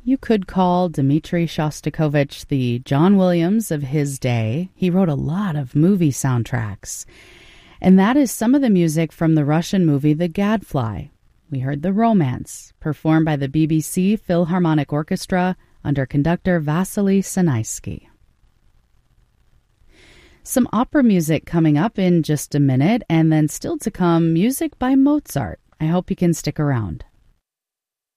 You could call Dmitri Shostakovich the John Williams of his day. He wrote a lot of movie soundtracks. And that is some of the music from the Russian movie The Gadfly. We heard The Romance, performed by the BBC Philharmonic Orchestra under conductor Vasily Sanaisky. Some opera music coming up in just a minute, and then still to come, music by Mozart. I hope you can stick around.